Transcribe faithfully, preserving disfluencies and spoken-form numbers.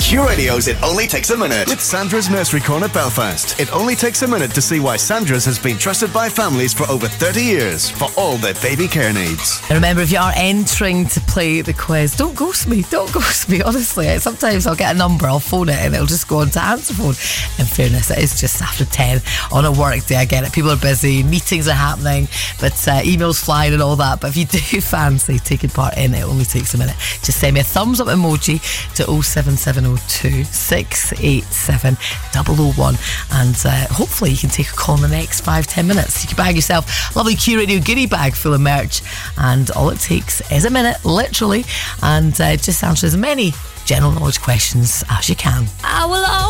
Q Radio's It Only Takes a Minute with Sandra's Nursery Corner Belfast. It only takes a minute to see why Sandra's has been trusted by families for over thirty years for all their baby care needs. And remember, if you are entering to play the quiz, don't ghost me, don't ghost me, honestly. Sometimes I'll get a number, I'll phone it and it'll just go on to answer phone. In fairness, it is just after ten on a work day. I get it, people are busy, meetings are happening, but uh, emails flying and all that. But if you do fancy taking part in It Only Takes a Minute, just send me a thumbs up emoji to oh seven seven oh two, six eight seven, double oh one, and uh, hopefully you can take a call in the next five ten minutes. You can bag yourself a lovely Q Radio goodie bag full of merch, and all it takes is a minute, literally, and uh, just answer as many general knowledge questions as you can. I will